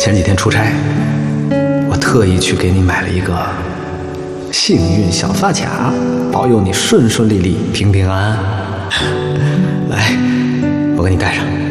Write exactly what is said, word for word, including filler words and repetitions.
前几天出差，我特意去给你买了一个幸运小发卡，保佑你顺顺利利、平平安安。来，我给你戴上。